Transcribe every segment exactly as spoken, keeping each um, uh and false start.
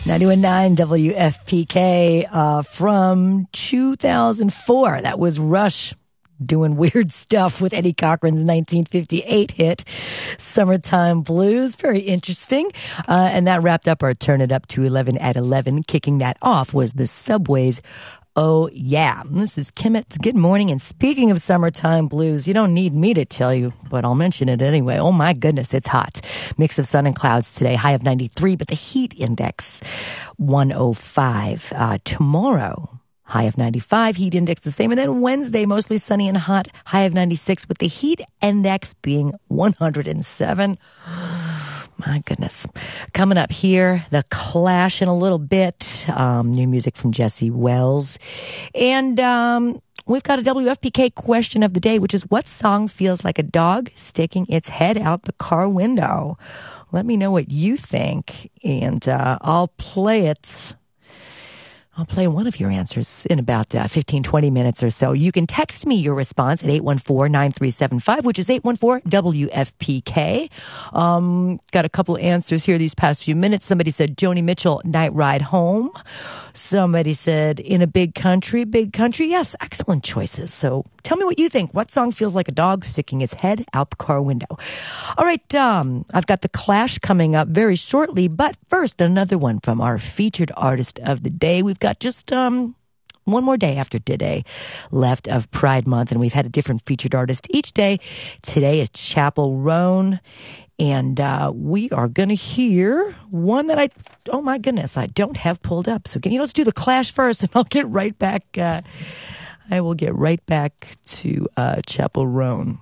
ninety-one point nine W F P K uh, from two thousand four. That was Rush doing weird stuff with Eddie Cochran's nineteen fifty-eight hit, Summertime Blues. Very interesting. Uh, and that wrapped up our Turn It Up to eleven at eleven. Kicking that off was the Subways. Oh, yeah. This is Kimmett's Good Morning. And speaking of Summertime Blues, you don't need me to tell you, but I'll mention it anyway. Oh, my goodness, it's hot. Mix of sun and clouds today, high of ninety-three, but the heat index, one oh five. Uh, tomorrow, high of ninety-five, heat index the same. And then Wednesday, mostly sunny and hot, high of ninety-six, with the heat index being one hundred seven. My goodness. Coming up here, The Clash in a little bit. Um, new music from Jesse Wells. And um, we've got a W F P K question of the day, which is, what song feels like a dog sticking its head out the car window? Let me know what you think, and uh, I'll play it. I'll play one of your answers in about uh, fifteen, twenty minutes or so. You can text me your response at eight one four, nine three seven five, which is eight one four W F P K. Um, got a couple answers here these past few minutes. Somebody said Joni Mitchell, Night Ride Home. Somebody said In a Big Country, Big Country. Yes, excellent choices. So tell me what you think. What song feels like a dog sticking its head out the car window? All right, um, I've got The Clash coming up very shortly, but first, another one from our featured artist of the day. We've got just um, one more day after today left of Pride Month, and we've had a different featured artist each day. Today is Chappell Roan, and uh, we are going to hear one that I, oh my goodness, I don't have pulled up. So can you let's do The Clash first, and I'll get right back. Uh, I will get right back to uh, Chappell Roan.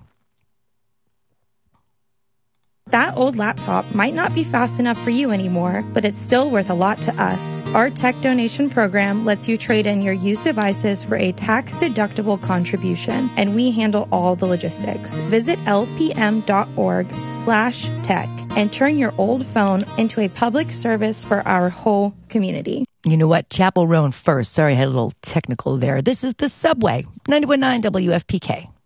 That old laptop might not be fast enough for you anymore, but it's still worth a lot to us. Our tech donation program lets you trade in your used devices for a tax-deductible contribution, and we handle all the logistics. Visit lpm.org slash tech and turn your old phone into a public service for our whole community. You know what? Chappell Roan first. Sorry, I had a little technical there. This is The Subway, ninety-one point nine W F P K.